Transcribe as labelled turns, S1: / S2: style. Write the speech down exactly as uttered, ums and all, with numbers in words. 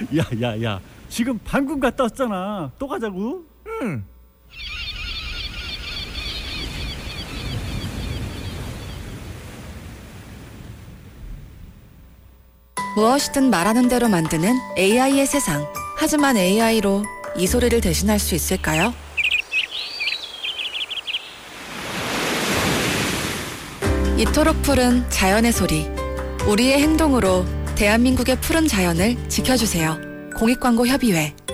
S1: 야, 야, 야. 지금 방금 갔다 왔잖아. 또 가자고?
S2: 응.
S3: 무엇이든 말하는 대로 만드는 에이아이의 세상. 하지만 에이아이로 이 소리를 대신할 수 있을까요? 이토록 푸른 자연의 소리. 우리의 행동으로 대한민국의 푸른 자연을 지켜주세요. 공익광고협의회.